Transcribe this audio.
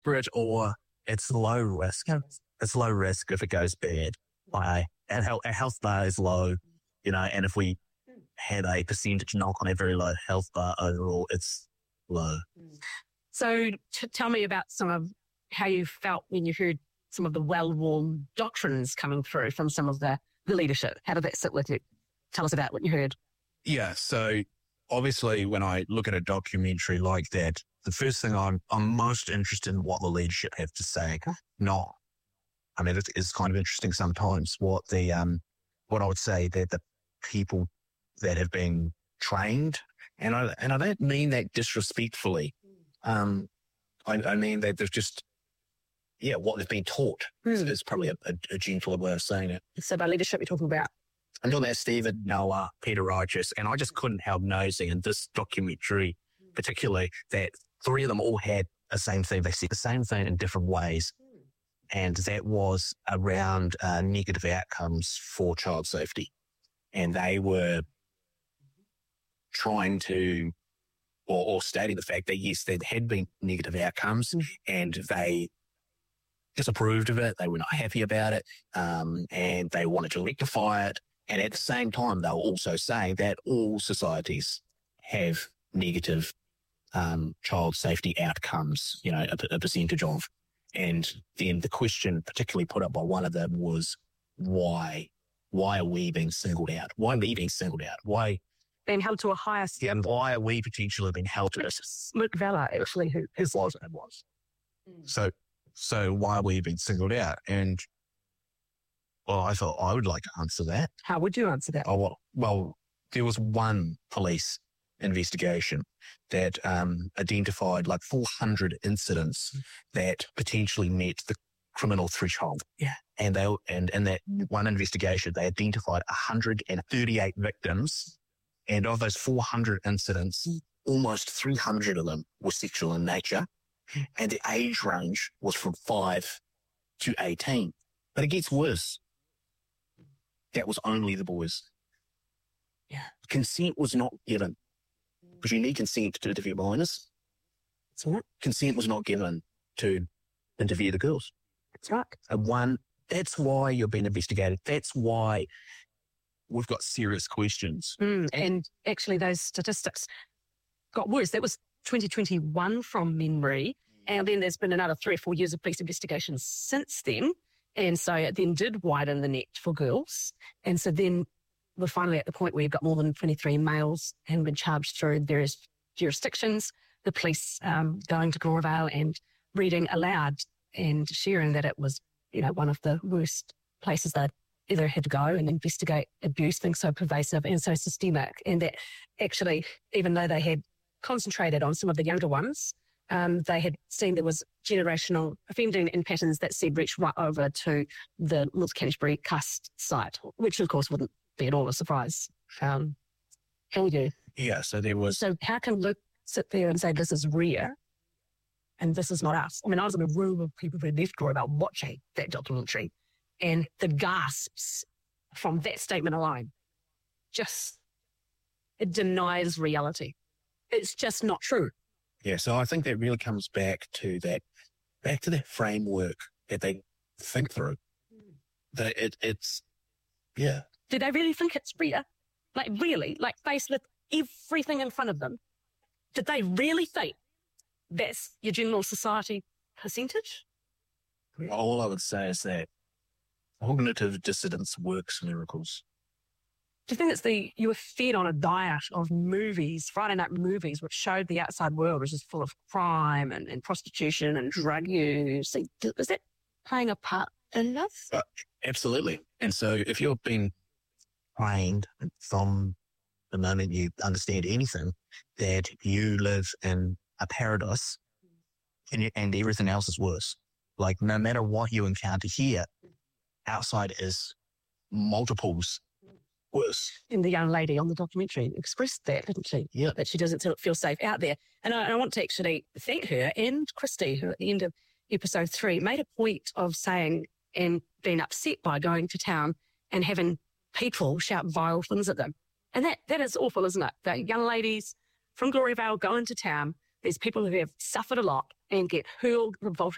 desperate or it's low risk. It's low risk if it goes bad. Like, our health bar is low, and if we had a percentage knock on a very low health bar overall, it's low. So tell me about some of how you felt when you heard some of the well-worn doctrines coming through from some of the leadership. How did that sit with you? Tell us about what you heard. Yeah, so obviously when I look at a documentary like that, the first thing I'm most interested in what the leadership have to say. It's kind of interesting sometimes what I would say that the people that have been trained, and I don't mean that disrespectfully. I mean that there's just, what they've been taught is probably a gentler way of saying it. So by leadership, you're talking about? I'm talking about Stephen, Noah, Peter Righteous, and I just couldn't help noticing in this documentary particularly that three of them all had the same thing. They said the same thing in different ways, and that was around negative outcomes for child safety. And they were trying to, or stating the fact that, yes, there had been negative outcomes and they disapproved of it. They were not happy about it, and they wanted to rectify it. And at the same time, they were also saying that all societies have negative child safety outcomes, a percentage of. And then the question particularly put up by one of them was, why? Why are we being singled out? Why are we being singled out? Why? Being held to a higher standard. Yeah, and why are we potentially being held to this? Mick Vella, actually, who was. So why are we being singled out? And, I thought I would like to answer that. How would you answer that? Well, there was one police investigation that identified like 400 incidents that potentially met the criminal threshold. Yeah. And in that one investigation, they identified 138 victims. And of those 400 incidents, almost 300 of them were sexual in nature. And the age range was from 5 to 18. But it gets worse. That was only the boys. Yeah. Consent was not given. Because you need consent to interview minors. That's right. Consent was not given to interview the girls. That's right. That's why you're being investigated. That's why we've got serious questions. And actually those statistics got worse. That was 2021 from memory. And then there's been another 3 or 4 years of police investigations since then. And so it then did widen the net for girls. And so then we're finally at the point where you've got more than 23 males and been charged through various jurisdictions. The police going to Glorivale and reading aloud and sharing that it was, one of the worst places they'd ever had to go and investigate abuse, being so pervasive and so systemic. And that actually, even though they had concentrated on some of the younger ones, they had seen there was generational offending and patterns that said reached right over to the North Canterbury Cust site, which of course wouldn't be at all a surprise. How would you? Yeah, so there was... So how can Luke sit there and say this is rare and this is not us? I mean, I was in a room of people who left about watching that documentary, and the gasps from that statement alone, it denies reality. It's just not true. Yeah, so I think that really comes back to that framework that they think through. That it's. Do they really think it's rare? Like really, like faced with everything in front of them, did they really think that's your general society percentage? All I would say is that cognitive dissonance works miracles. Do you think it's you were fed on a diet of movies, Friday night movies, which showed the outside world was just full of crime and prostitution and drug use? Is that playing a part in this? Absolutely. And so if you're being trained from the moment you understand anything, that you live in a paradise and everything else is worse. Like no matter what you encounter here, outside is multiples worse. And the young lady on the documentary expressed that, didn't she? Yeah. That she doesn't feel safe out there. And I want to actually thank her and Christy, who at the end of episode 3 made a point of saying and being upset by going to town and having people shout vile things at them. And that is awful, isn't it? That young ladies from Glorivale go into town, there's people who have suffered a lot and get hurled revolting